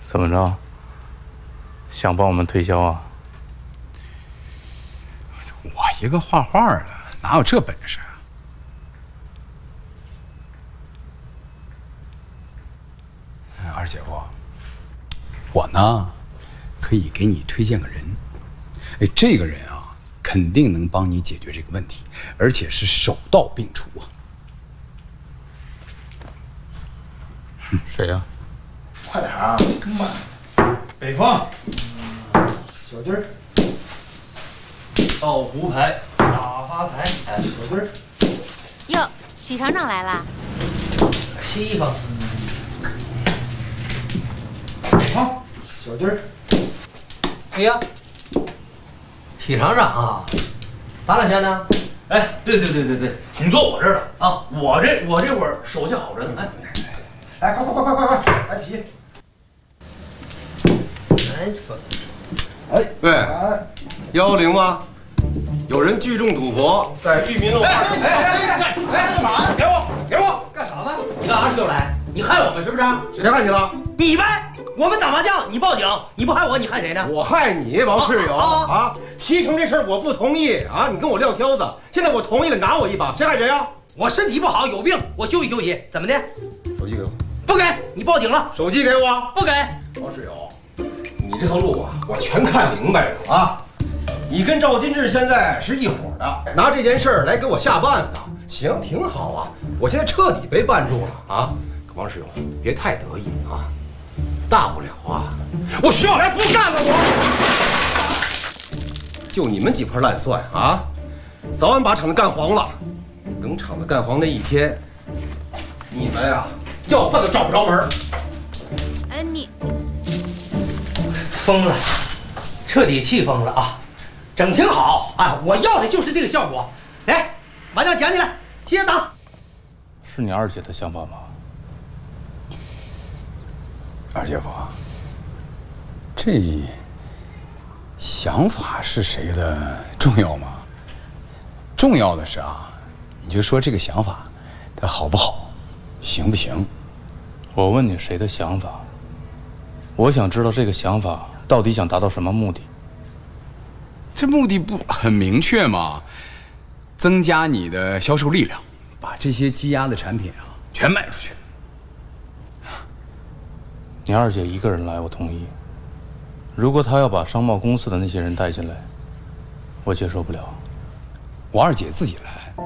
怎么着？想帮我们推销啊？ 我一个画画的，哪有这本事啊？二姐夫，我呢，可以给你推荐个人。哎，这个人啊，肯定能帮你解决这个问题，而且是手到病除啊。 谁呀？ 快点啊，跟慢。 北方， 小军儿， 到胡牌大发财。 哎，小军儿。 哟，许厂长来啦！ 西方。北方， 小军儿。 哎呀，许厂长啊，咋两天呢？ 哎，对，你坐我这儿了啊！我这会儿手气好着呢。 哎，快，来皮。 哎，说， 哎， 喂哎 ，110吗？有人聚众赌博，在裕民路。 干嘛？给我！干啥呢？你干啥去来？你害我们是不是？ 谁害你了？ 你呗！我们打麻将，你报警，你不害我，你害谁呢？ 我害你，王世友啊！提成这事儿我不同意啊！你跟我撂挑子，现在我同意了，拿我一把，谁害谁啊？ 我身体不好，有病，我休息休息，怎么的？ 手机给我。 不给，你报警了。 手机给我。 不给。 王世友，你这条路啊，我全看明白了啊！你跟赵金志现在是一伙的，拿这件事儿来给我下绊子，行，挺好啊！我现在彻底被绊住了啊！王世友，别太得意啊，大不了啊，我徐小来不干了，就你们几块烂蒜啊，早晚把厂子干黄了。等厂子干黄那一天，你们呀，要饭都找不着门。 你疯了，彻底气疯了啊！整挺好，哎，我要的就是这个效果。来，麻将捡起来，接着打。 是你二姐的想法吗？ 二姐夫，这想法是谁的重要吗？重要的是啊，你就说这个想法，它好不好，行不行？ 我问你谁的想法？我想知道这个想法到底想达到什么目的。 这目的不很明确吗？增加你的销售力量，把这些积压的产品啊全卖出去。 你二姐一个人来，我同意。如果她要把商贸公司的那些人带进来，我接受不了。 我二姐自己来。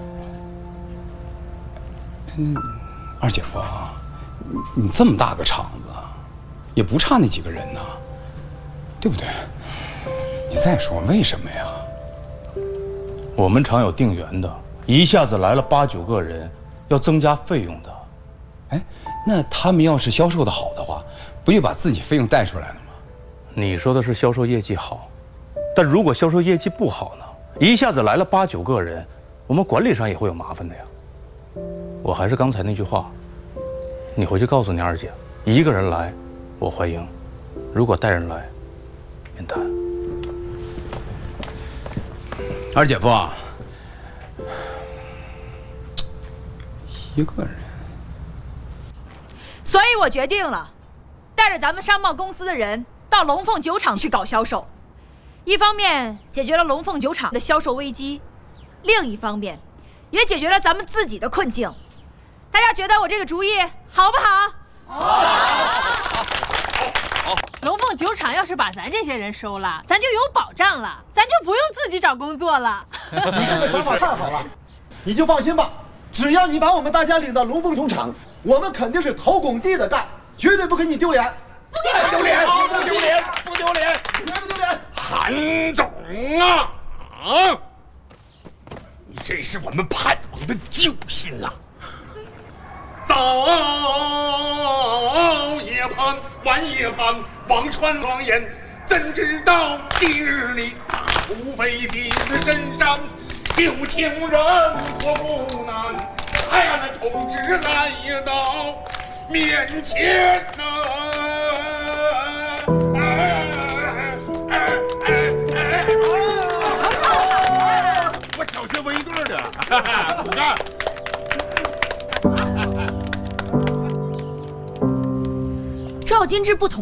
二姐夫啊，你这么大个厂子，也不差那几个人呢，对不对？你再说为什么呀？ 我们厂有定员的，一下子来了8、9个人，要增加费用的。 哎，那他们要是销售的好的话，不就把自己费用带出来了吗？ 你说的是销售业绩好，但如果销售业绩不好呢？一下子来了8、9个人，我们管理上也会有麻烦的呀。我还是刚才那句话，你回去告诉你二姐，一个人来我欢迎，如果带人来，免谈。 二姐夫啊，一个人， 所以我决定了，带着咱们商贸公司的人到龙凤酒厂去搞销售。一方面解决了龙凤酒厂的销售危机，另一方面也解决了咱们自己的困境。大家觉得我这个主意好不好？ 好。龙凤酒厂要是把咱这些人收了，咱就有保障了，咱就不用自己找工作了。 你这个想法太好了，你就放心吧，只要你把我们大家领到龙凤酒厂，我们肯定是头拱地的干，绝对不给你丢脸。 不丢脸，不丢脸，不丢脸， 绝不丢脸。 韩总啊，你真是我们盼望的救星啊！早也盼，晚也盼，望穿望眼，怎知道今日里大土飞进身上，救情人可不难。哎，那同志来到面前呐！我小学文艺队的，不干。 赵金志不同